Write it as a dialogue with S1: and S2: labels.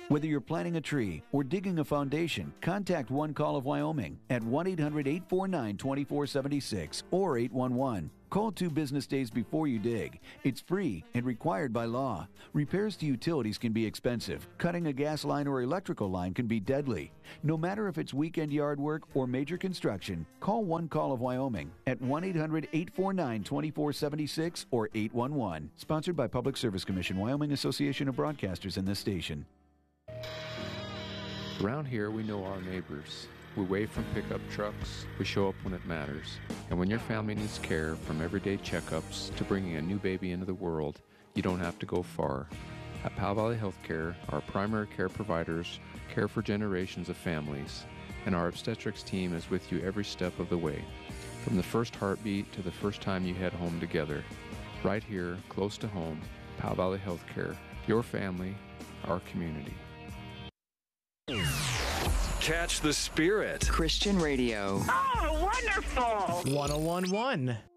S1: Whether you're planting a tree or digging a foundation, contact One Call of Wyoming at 1-800-849-2476 or 811. Call 2 business days before you dig. It's free and required by law. Repairs to utilities can be expensive. Cutting a gas line or electrical line can be deadly. No matter if it's weekend yard work or major construction, call One Call of Wyoming at 1-800-849-2476 or 811. Sponsored by Public Service Commission, Wyoming Association of Broadcasters, and this station.
S2: Around here, we know our neighbors. We wave from pickup trucks, we show up when it matters. And when your family needs care, from everyday checkups to bringing a new baby into the world, you don't have to go far. At Powell Valley Healthcare, our primary care providers care for generations of families, and our obstetrics team is with you every step of the way. From the first heartbeat to the first time you head home together. Right here, close to home, Powell Valley Healthcare, your family, our community.
S3: Catch the Spirit.
S4: Christian Radio.
S5: Oh, wonderful.
S6: 1011.